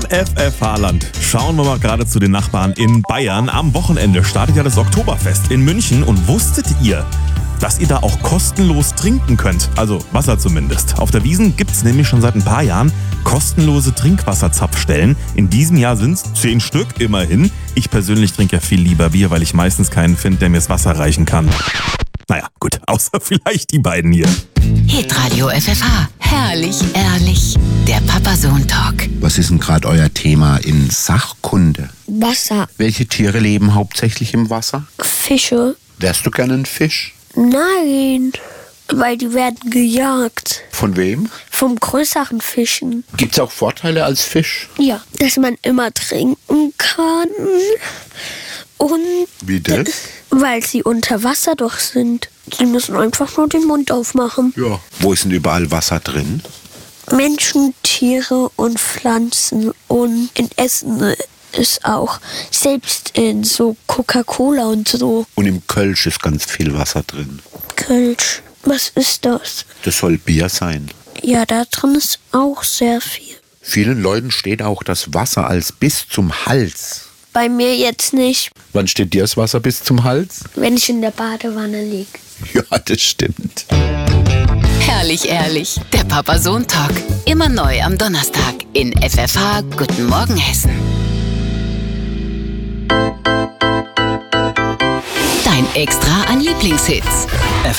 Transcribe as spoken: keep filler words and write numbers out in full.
F F H-Land schauen wir mal gerade zu den Nachbarn in Bayern. Am Wochenende startet ja das Oktoberfest in München. Und wusstet ihr, dass ihr da auch kostenlos trinken könnt? Also Wasser zumindest. Auf der Wiesn gibt es nämlich schon seit ein paar Jahren kostenlose Trinkwasserzapfstellen. In diesem Jahr sind es zehn Stück, immerhin. Ich persönlich trinke ja viel lieber Bier, weil ich meistens keinen finde, der mir das Wasser reichen kann. Naja, gut, außer vielleicht die beiden hier. Hitradio F F H. Herrlich, ehrlich. Der Papa-Sohn-Talk. Was ist denn gerade euer Thema in Sachkunde? Wasser. Welche Tiere leben hauptsächlich im Wasser? Fische. Wärst du gern ein Fisch? Nein, weil die werden gejagt. Von wem? Vom größeren Fischen. Gibt's auch Vorteile als Fisch? Ja, dass man immer trinken kann. Und Wie das? weil sie unter Wasser doch sind. Sie müssen einfach nur den Mund aufmachen. Ja. Wo ist denn überall Wasser drin? Menschen, Tiere und Pflanzen und in Essen ist auch. Selbst in so Coca-Cola und so. Und im Kölsch ist ganz viel Wasser drin. Kölsch. Was ist das? Das soll Bier sein. Ja, da drin ist auch sehr viel. Vielen Leuten steht auch das Wasser als bis zum Hals. Bei mir jetzt nicht, Wann steht dir das Wasser bis zum Hals? wenn ich in der Badewanne liege. Ja, das stimmt. Herrlich, ehrlich. Der Papa-Sohn-Talk. Immer neu am Donnerstag in F F H. Guten Morgen, Hessen. Dein Extra an Lieblingshits.